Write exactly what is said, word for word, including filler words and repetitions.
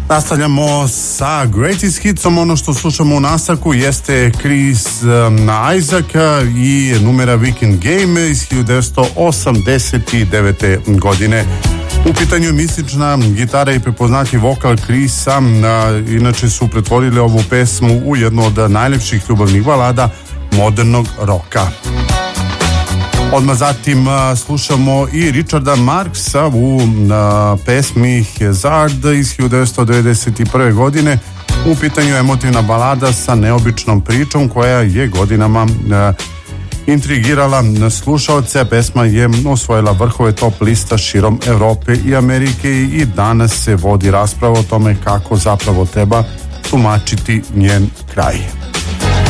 Nastavljamo sa Greatest Hitsom. Ono što slušamo u nastavku jeste Chris um, Isaac i numera Weekend Game iz hiljadu devetsto osamdeset devete. godine. U pitanju je mistična gitara i prepoznatljiv vokal Chrisa, inače su pretvorili ovu pesmu u jednu od najlepših ljubavnih balada modernog roka. Odmah zatim slušamo i Richarda Marksa u pesmi Hazard iz hiljadu devetsto devedeset prve. godine. U pitanju je emotivna balada sa neobičnom pričom koja je godinama intrigirala slušaoce. Pesma je osvojila vrhove top lista širom Evrope i Amerike i danas se vodi rasprava o tome kako zapravo treba tumačiti njen kraj.